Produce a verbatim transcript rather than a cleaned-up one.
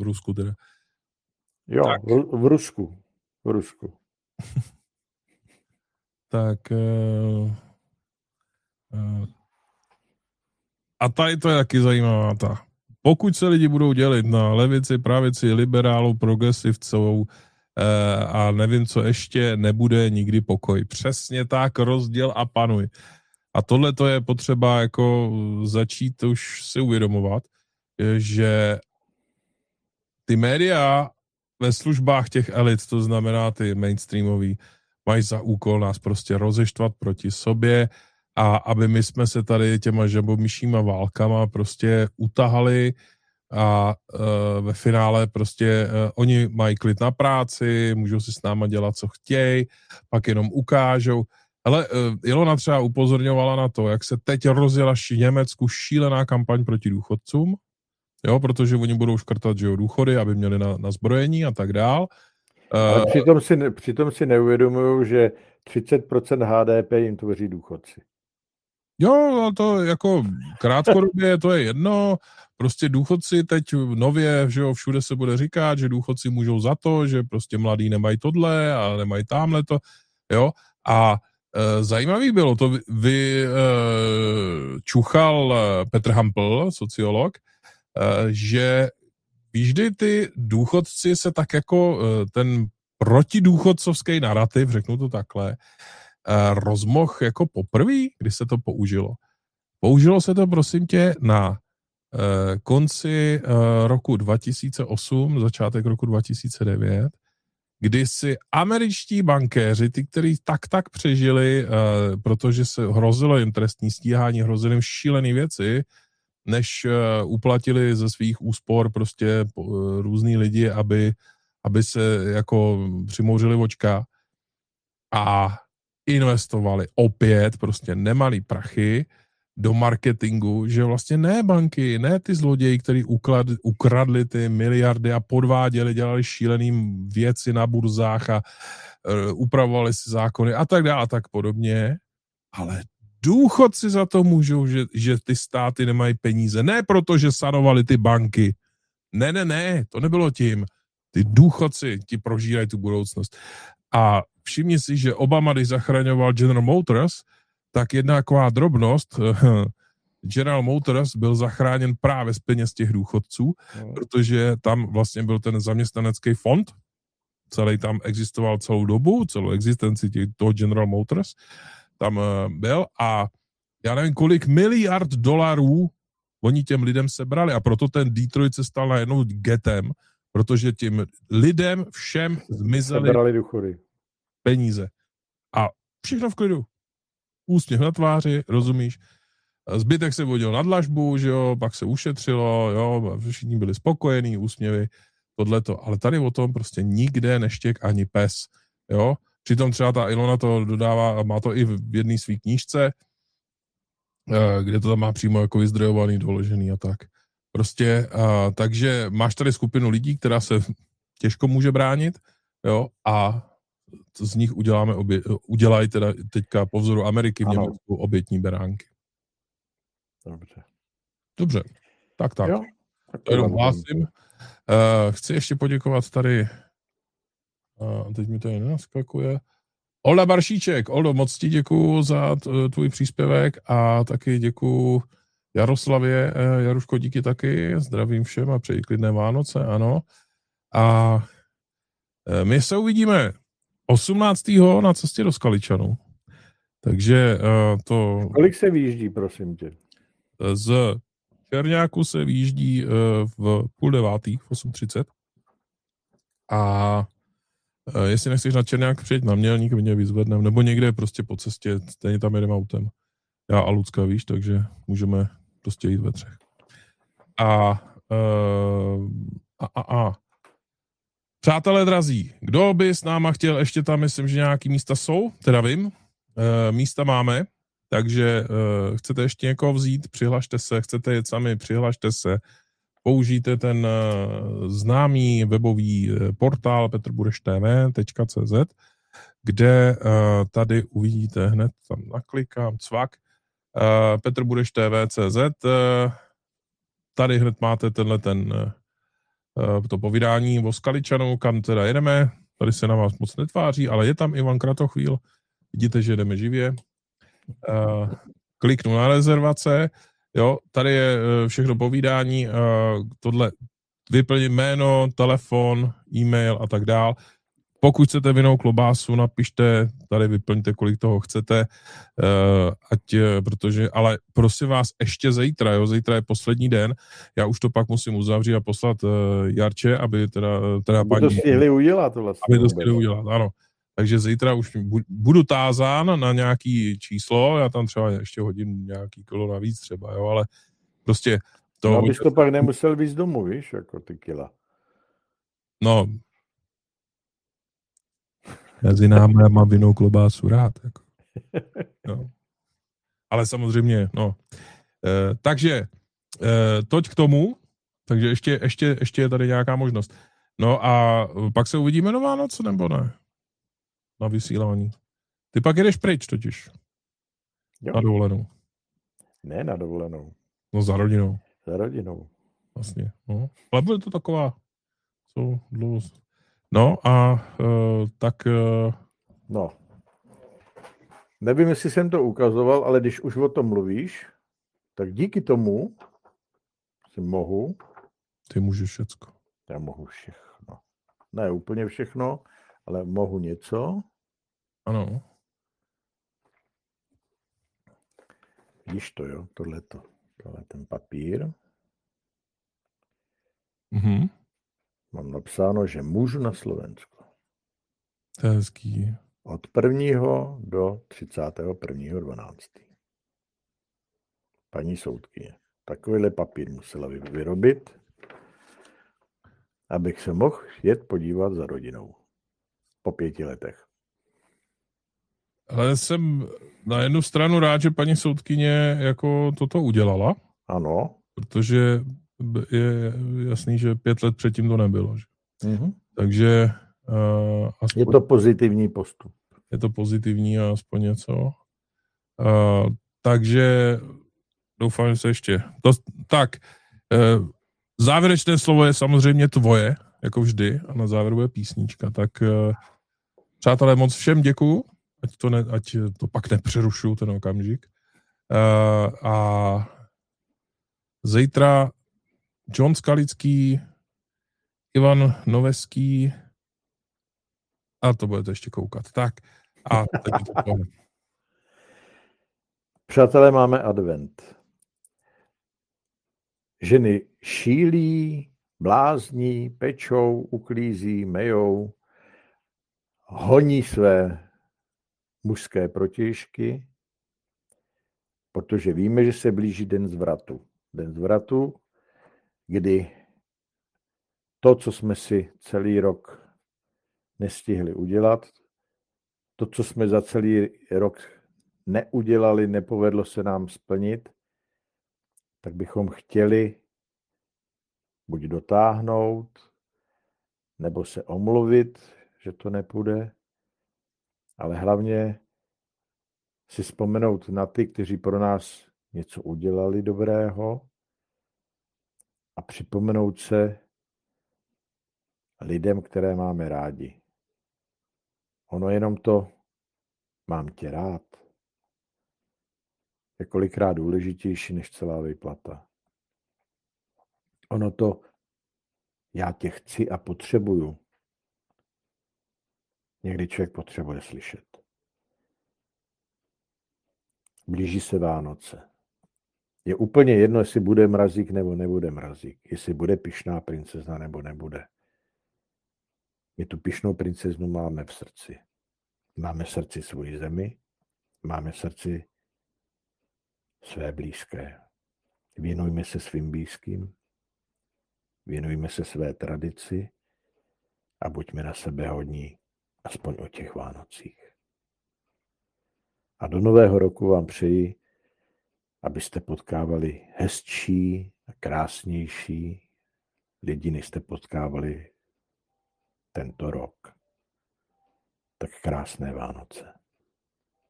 v Rusku teda. Jo, Tak. v, v Rusku. V Rusku. Tak uh, uh, a tady to je taky zajímavá ta. Pokud se lidi budou dělit na levici, pravici, liberálů, progresivců eh, a nevím, co ještě, nebude nikdy pokoj. Přesně tak, rozděl a panuj. A tohle to je potřeba jako začít už si uvědomovat, že ty média ve službách těch elit, to znamená ty mainstreamový, mají za úkol nás prostě rozeštvat proti sobě a aby my jsme se tady těma žabomyšíma válkama prostě utahali a uh, ve finále prostě uh, oni mají klid na práci, můžou si s náma dělat, co chtějí, pak jenom ukážou. Ale uh, Ilona třeba upozorňovala na to, jak se teď rozjela v Německu šílená kampaň proti důchodcům, jo, protože oni budou škrtat, že jo, důchody, aby měli na, na zbrojení a tak dál. Ale uh, přitom si, přitom si neuvědomují, že třicet procent H D P jim tvoří důchodci. Jo, to jako krátkodobě to je jedno, prostě důchodci teď nově, že jo, všude se bude říkat, že důchodci můžou za to, že prostě mladí nemají tohle a nemají tamhle to, jo, a e, zajímavý bylo, to vy, vy e, čuchal Petr Hampl, sociolog, e, že vždy ty důchodci se tak jako e, ten protidůchodcovský narrativ, řeknu to takhle, rozmoh jako poprvé, kdy se to použilo. Použilo se to, prosím tě, na uh, konci uh, roku dva tisíce osm, začátek roku dva tisíce devět, kdy si američtí bankéři, ty, kteří tak tak přežili, uh, protože se hrozilo jim trestní stíhání, hrozilo jim šílený věci, než uh, uplatili ze svých úspor prostě uh, různý lidi, aby, aby se jako přimouřili očka a investovali opět prostě nemalý prachy do marketingu, že vlastně ne banky, ne ty zloději, kteří ukradli, ukradli ty miliardy a podváděli, dělali šílený věci na burzách a uh, upravovali si zákony a tak dále a tak podobně, ale důchodci za to můžou, že, že ty státy nemají peníze. Ne proto, že sanovali ty banky. Ne, ne, ne, to nebylo tím. Ty důchodci ti prožírají tu budoucnost. A všimni si, že Obama, když zachraňoval General Motors, tak jedna taková drobnost, General Motors byl zachráněn právě z peněz těch důchodců, hmm. protože tam vlastně byl ten zaměstnanecký fond, celý tam existoval celou dobu, celou existenci těch, toho General Motors tam byl a já nevím, kolik miliard dolarů oni těm lidem sebrali a proto ten Detroit se stal najednou getem, protože tím lidem všem zmizely sebrali důchody. Peníze. A všechno v klidu. Úsměv na tváři, rozumíš? Zbytek se vodil na dlažbu, že jo, pak se ušetřilo, jo, všichni byli spokojení, úsměvy, tohleto. Ale tady o tom prostě nikde neštěk ani pes, jo. Přitom třeba ta Ilona to dodává, a má to i v jedné své knížce, kde to tam má přímo jako vyzdrojovaný, doložený a tak. Prostě, a, takže máš tady skupinu lidí, která se těžko může bránit, jo, a z nich uděláme obě, udělají teda teďka po vzoru Ameriky v Německu obětní beránky. Dobře. Dobře, tak tak. Jo, tak to jenom hlásím. Uh, chci ještě poděkovat tady, uh, teď mi to jen naskakuje, Olda Baršíček. Oldo, moc ti děkuju za t- tvůj příspěvek a taky děkuju Jaroslavě. Uh, Jaruško, díky taky. Zdravím všem a přeji klidné Vánoce, ano. A uh, my se uvidíme osmnáctého na cestě do Skaličanu. Takže uh, to... Kolik se vyjíždí, prosím tě? Z Černáku se vyjíždí uh, v půl devátý, v osm třicet. A uh, jestli nechceš na Černák, přijeď na Mělník, mě vyzvedneme, nebo někde prostě po cestě, stejně tam jedeme autem. Já a Lucka, víš, takže můžeme prostě jít ve třech. A uh, a, a, a. Přátelé drazí, kdo by s náma chtěl, ještě tam myslím, že nějaký místa jsou, teda vím, e, místa máme, takže e, chcete ještě někoho vzít, přihlašte se, chcete jet sami, přihlašte se, použijte ten e, známý webový e, portál petrbureštv tečka cé zet, kde e, tady uvidíte hned, tam naklikám, cvak, e, petrbureštv tečka cé zet, e, tady hned máte tenhle ten to povídání o Skaličanu, kam teda jedeme. Tady se na vás moc netváří, ale je tam Ivan Kratochvíl. Vidíte, že jdeme živě. Kliknu na rezervace. Jo, tady je všechno povídání. Tohle vyplnit jméno, telefon, e-mail a tak dál. Pokud chcete vinou klobásu, napište, tady vyplňte, kolik toho chcete, uh, ať, protože, ale prosím vás, ještě zítra, jo, zítra je poslední den, já už to pak musím uzavřít a poslat uh, Jarče, aby teda, teda aby paní... to stihli udělat. Vlastně, aby to stihli udělat, ano. Takže zítra už budu tázán na nějaký číslo, já tam třeba ještě hodím nějaký kilo navíc třeba, jo, ale prostě to... No, abys to pak nemusel víc domů, víš, jako ty kila. No, mezi námi já mám vinou klobásu rád. Jako. No. Ale samozřejmě, no. E, takže e, toť k tomu, takže ještě, ještě, ještě je tady nějaká možnost. No a pak se uvidíme na Vánoce, nebo ne? Na vysílání. Ty pak jedeš pryč totiž. Jo. Na dovolenou. Ne na dovolenou. No za rodinou. Za rodinou. Vlastně, no. Ale bude to taková, co dlouho... No a uh, tak... Uh... No. Nevím, jestli jsem to ukazoval, ale když už o tom mluvíš, tak díky tomu si mohu... Ty můžeš všecko. Já mohu všechno. Ne úplně všechno, ale mohu něco. Ano. Vidíš to, jo? Tohleto. Tohle ten papír. Mhm. Mám napsáno, že můžu na Slovensku. To je hezký. Od prvního do třicátého prvního dvanáctého Paní soudkyně. Takovýhle papír musela vyrobit, abych se mohl jet podívat za rodinou. Po pěti letech. Ale jsem na jednu stranu rád, že paní soudkyně jako toto udělala. Ano. Protože je jasný, že pět let předtím to nebylo. Že? Mm-hmm. Takže uh, aspoň, je to pozitivní postup. Je to pozitivní a aspoň něco. Uh, takže doufám, že se ještě... To, tak, uh, závěrečné slovo je samozřejmě tvoje, jako vždy, a na závěr bude písnička. Tak uh, přátelé, moc všem děkuju, ať to, ne, ať to pak nepřerušuju ten okamžik. Uh, a zítra John Skalický, Ivan Noveský a to budete ještě koukat. Tak a teď to povím. Přátelé, máme advent. Ženy šílí, blázní, pečou, uklízí, mejou, honí své mužské protějšky, protože víme, že se blíží den zvratu. Den zvratu, kdy to, co jsme si celý rok nestihli udělat, to, co jsme za celý rok neudělali, nepovedlo se nám splnit, tak bychom chtěli buď dotáhnout, nebo se omluvit, že to nepůjde, ale hlavně si vzpomenout na ty, kteří pro nás něco udělali dobrého a připomenout se lidem, které máme rádi. Ono jenom to mám tě rád je kolikrát důležitější než celá výplata. Ono to já tě chci a potřebuju. Někdy člověk potřebuje slyšet. Blíží se Vánoce. Je úplně jedno, jestli bude mrazík nebo nebude mrazík. Jestli bude pyšná princezna nebo nebude. My tu pyšnou princeznu máme v srdci. Máme v srdci svoji zemi, máme v srdci své blízké. Věnujme se svým blízkým, věnujme se své tradici a buďme na sebe hodní, aspoň o těch Vánocích. A do nového roku vám přeji, abyste potkávali hezčí a krásnější lidi, než jste potkávali tento rok. Tak krásné Vánoce.